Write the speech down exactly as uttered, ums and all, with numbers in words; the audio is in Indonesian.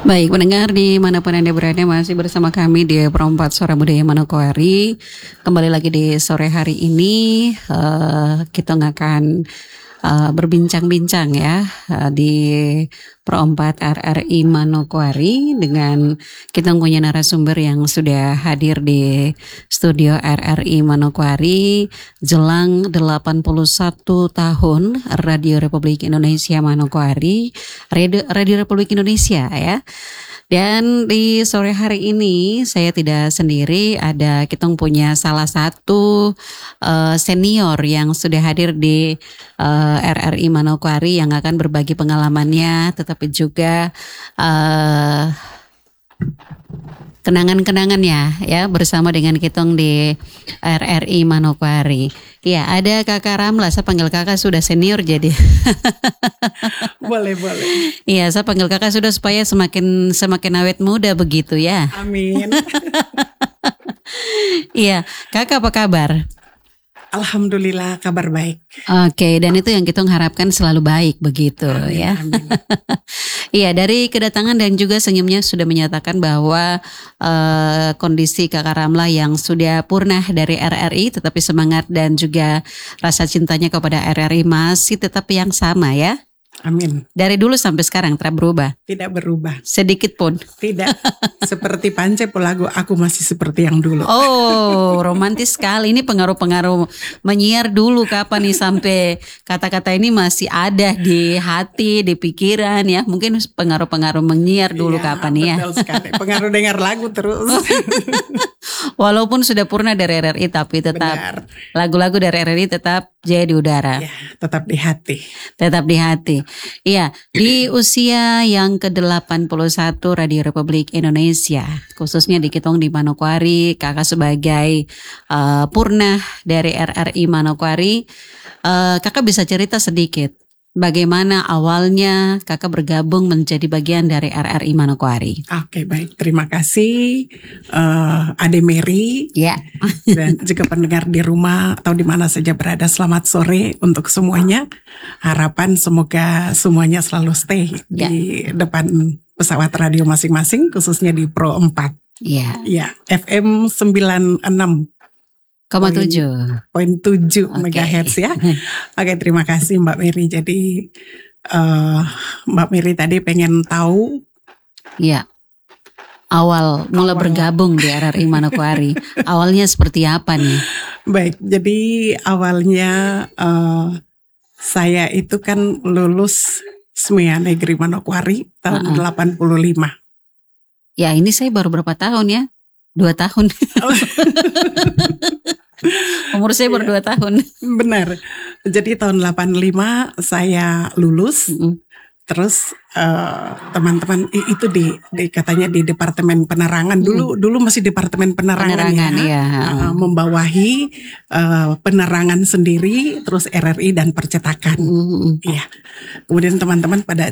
Baik, pendengar dimanapun Anda berada, masih bersama kami di Perempat Suara Budaya Manokwari. Kembali lagi di sore hari ini, uh, kita akan uh, berbincang-bincang ya uh, di Perempat R R I Manokwari dengan kita punya narasumber yang sudah hadir di studio R R I Manokwari jelang delapan puluh satu tahun Radio Republik Indonesia Manokwari, Radio, Radio Republik Indonesia ya. Dan di sore hari ini saya tidak sendiri, ada kita punya salah satu uh, senior yang sudah hadir di uh, R R I Manokwari yang akan berbagi pengalamannya, tetapi juga uh, kenangan-kenangannya ya bersama dengan kitong di R R I Manokwari. Ya, ada Kakak Ramla, saya panggil Kakak sudah senior jadi. Boleh, boleh. Iya, saya panggil Kakak sudah supaya semakin semakin awet muda begitu ya. Amin. Iya, Kakak apa kabar? Alhamdulillah kabar baik. Oke, dan itu yang kita harapkan selalu baik begitu Amin, ya. Iya, dari kedatangan dan juga senyumnya sudah menyatakan bahwa uh, kondisi Kakak Ramla yang sudah purnah dari R R I, tetapi semangat dan juga rasa cintanya kepada R R I masih tetap yang sama ya. Amin. Dari dulu sampai sekarang tidak berubah. Tidak berubah. Sedikit pun. Tidak. Seperti Pance lagu Aku Masih Seperti Yang Dulu. Oh, romantis sekali. Ini pengaruh-pengaruh menyiar dulu kapan nih sampai kata-kata ini masih ada di hati, di pikiran ya. Mungkin pengaruh-pengaruh menyiar dulu ya, kapan ya. Betul sekali. Pengaruh dengar lagu terus. Walaupun sudah purna dari R R I tapi tetap Benar. Lagu-lagu dari R R I tetap jaya di udara. Ya, tetap di hati. Tetap di hati. Iya, di usia yang ke delapan puluh satu Radio Republik Indonesia, khususnya di Kitong di Manokwari, Kakak sebagai uh, purna dari R R I Manokwari, uh, Kakak bisa cerita sedikit bagaimana awalnya Kakak bergabung menjadi bagian dari R R I Manokwari. Oke, baik. Terima kasih uh, Ade Mary. Ya. Dan juga pendengar di rumah atau di mana saja berada, selamat sore untuk semuanya. Harapan semoga semuanya selalu stay ya. Di depan pesawat radio masing-masing, khususnya di Pro empat. Ya. Ya, F M sembilan puluh enam. Koma tujuh poin tujuh okay. megahertz ya. Oke, terima kasih Mbak Mary. Jadi uh, Mbak Mary tadi pengen tahu ya awal mula awal. bergabung di R R I Manokwari. Awalnya seperti apa nih? Baik, jadi awalnya uh, saya itu kan lulus S M E A Negeri Manokwari tahun uh-uh. delapan puluh lima. Ya, ini saya baru berapa tahun ya? Dua tahun. Umur saya baru dua tahun. Benar. Jadi tahun delapan puluh lima saya lulus. Mm-hmm. Terus uh, teman-teman itu di, di katanya di departemen penerangan dulu mm. dulu masih departemen penerangan, penerangan ya, ya. Uh, membawahi uh, penerangan sendiri, terus R R I dan percetakan. Mm-hmm. Ya. Kemudian teman-teman pada